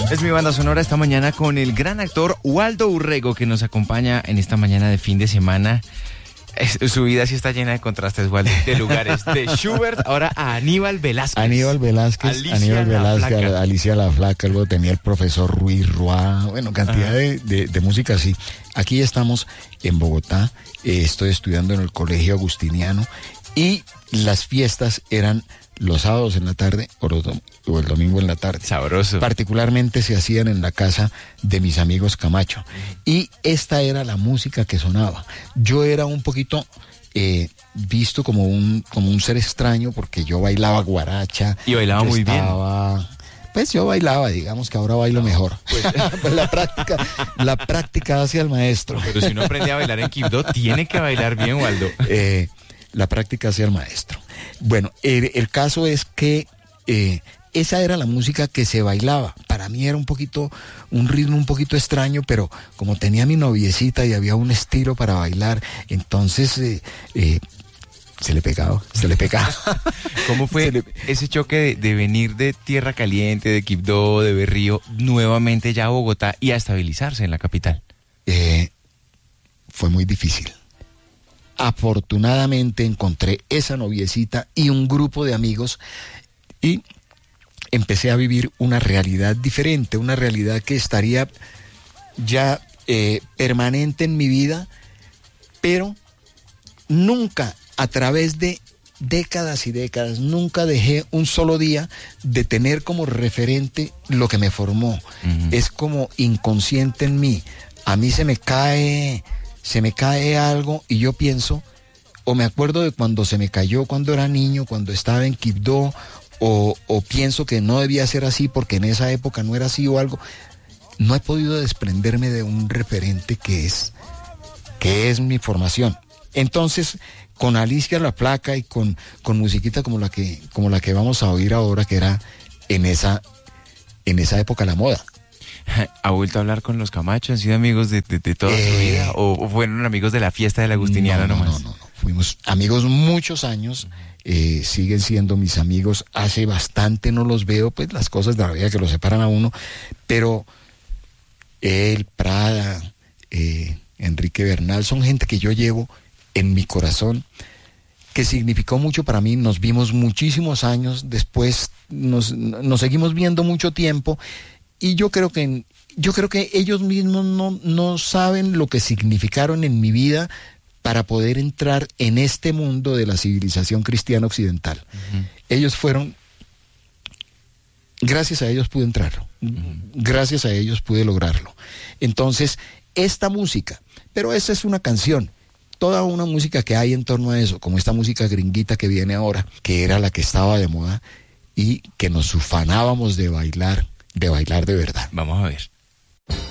Es mi banda sonora esta mañana con el gran actor Waldo Urrego, que nos acompaña en esta mañana de fin de semana. Su vida sí está llena de contrastes, Waldo, de lugares. De Schubert ahora a Aníbal Velázquez. Aníbal Velázquez, Alicia la Flaca, luego tenía el profesor Ruiz Roa, bueno, cantidad de música así. Aquí estamos en Bogotá, estoy estudiando en el Colegio Agustiniano y las fiestas eran los sábados en la tarde o el domingo en la tarde. Sabroso. Particularmente se hacían en la casa de mis amigos Camacho. Y esta era la música que sonaba. Yo era un poquito visto como un ser extraño porque yo bailaba guaracha. Y bailaba muy bien. Pues yo bailaba, digamos que ahora bailo mejor. Pues la práctica hacia el maestro. Pero si uno aprende a bailar en Quibdó, tiene que bailar bien, Waldo. La práctica hacia el maestro. Bueno, el caso es que esa era la música que se bailaba. Para mí era un ritmo un poquito extraño, pero como tenía mi noviecita y había un estilo para bailar, entonces se le pegaba. ¿Cómo fue ese choque de venir de Tierra Caliente, de Quibdó, de Berrío, nuevamente ya a Bogotá y a estabilizarse en la capital? Fue muy difícil. Afortunadamente encontré esa noviecita y un grupo de amigos y empecé a vivir una realidad diferente, una realidad que estaría ya permanente en mi vida, pero nunca, a través de décadas y décadas, nunca dejé un solo día de tener como referente lo que me formó. Uh-huh. Es como inconsciente en mí. A mí se me cae algo y yo pienso, o me acuerdo de cuando se me cayó cuando era niño, cuando estaba en Quibdó, o pienso que no debía ser así porque en esa época no era así o algo. No he podido desprenderme de un referente que es mi formación. Entonces, con Alicia la Flaca y con musiquita como la que vamos a oír ahora, que era en esa época la moda. ¿Ha vuelto a hablar con los Camacho? ¿Han sido amigos de toda su vida? ¿O fueron amigos de la fiesta del Agustiniano nomás? No. Fuimos amigos muchos años. Siguen siendo mis amigos. Hace bastante no los veo, pues las cosas de la vida que los separan a uno. Pero él, Prada, Enrique Bernal, son gente que yo llevo en mi corazón, que significó mucho para mí. Nos vimos muchísimos años, después nos seguimos viendo mucho tiempo. Y yo creo que ellos mismos no saben lo que significaron en mi vida para poder entrar en este mundo de la civilización cristiana occidental. Uh-huh. Ellos fueron, gracias a ellos pude entrarlo, gracias a ellos pude lograrlo. Entonces, esta música, pero esta es una canción, toda una música que hay en torno a eso, como esta música gringuita que viene ahora, que era la que estaba de moda y que nos ufanábamos de bailar de verdad. Vamos a ver.